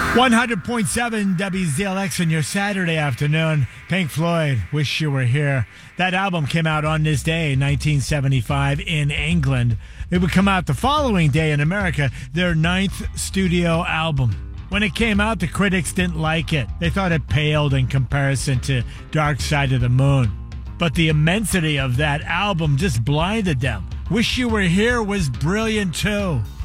100.7 WZLX on your Saturday afternoon. Pink Floyd, Wish You Were Here. That album came out on this day, 1975, in England. It would come out the following day in America, their 9th studio album. When it came out, the critics didn't like it. They thought it paled in comparison to Dark Side of the Moon. But the immensity of that album just blinded them. Wish You Were Here was brilliant too.